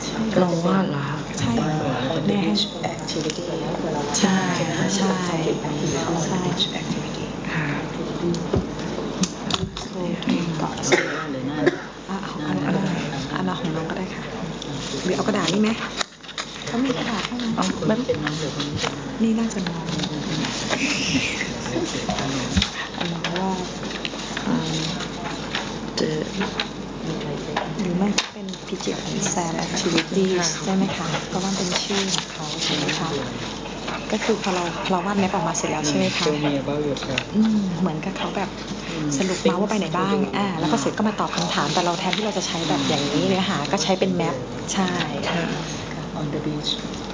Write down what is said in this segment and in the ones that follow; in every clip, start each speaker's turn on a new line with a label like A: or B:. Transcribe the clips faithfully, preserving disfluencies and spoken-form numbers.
A: ลงวาดเหรอคะ
B: ใช่แม่ให้ใช่ใช่ใช่
A: ค่ะ
B: โทรเกาะอ่ะเอาเอาเอาเอามาของน้องก็ได้ค่ะหรือเอากระดาษนี่ไหมเขามีกระดาษให้ไหม
A: เอาไม่เป็นน้
B: นี่น่าจะน้องอันน้องว่า
A: เจอ
B: หรือไม่เป็นพิจิตรแซมแอคทิวิตี้ได้ไหมคะเพราะว่าเป็นชื่อของเขาใช่ไหมคะก็คือพอเราเราวาดแมปออกมาเสร็จแล้วใช่ไหมคะอืมเหมือนกับเขาแบบสรุปมาว่าไปไหนบ้างอ่าแล้วก็เสร็จก็มาตอบคำถามแต่เราแทนที่เราจะใช้แบบอย่างนี้เนื้อหาก็ใช้เป็นแมปใช่
A: ค่ะ
C: on the beach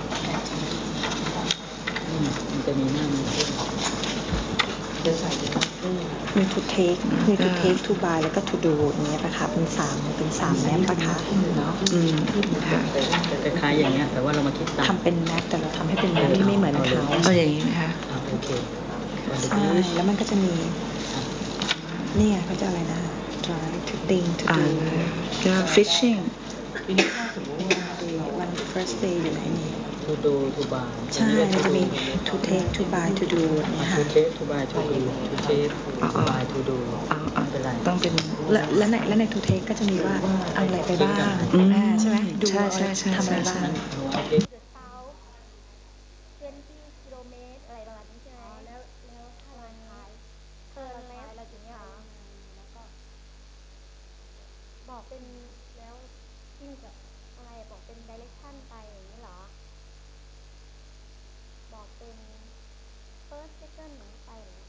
C: มันจะมีหน้ามันจะใส่
B: มี to take มี to take to buy แล้วก็ to do อย่างเงี้ยนะคะเป็นสามเป็นสามแมปนะคะเนาะ
A: อืมค่ะ
C: คล้ายๆอย่างเงี้ยแต่ว่าเรามาคิดตาม
B: ทำเป็นแมปแต่เราทำให้เป็นแมปที่ไม่เหมือนเขา
A: เอาอย่างนี้ไหมคะ
C: โอเค
B: ใช่แล้วมันก็จะมีนี่ไงเขาจะอะไรนะ try to think to
A: อ่า
B: do
A: ก็ fishing
B: วัน first day อยู่ไหนนี่
C: to do to buy
B: ใช่มันจะมี to take to buy to do เนี่ยค่ะ
C: to take to buy to do to take to buy to do
A: เอาเอา
C: เป็นไร
A: ต้องเป็น
B: และและในและใน to take ก็จะมีว่าเอาอะไรไปบ้างอ่าใช่ไหมดู
A: ใช่ใช่ใช่
B: ทำอะไรบ้าง
D: twenty กิโลเมตรอะไรประมาณนี้ใช่ไหมแล้วแล้วถ้าเราท้ายเทิร์นเลฟอะไรอย่างเงี้ยเหรอแล้วก็บอกเป็นแล้วจิ้มกับอะไรบอกเป็น direction ไปอย่างนี้เหรอบอกเป็น first second ไปอย่างนี้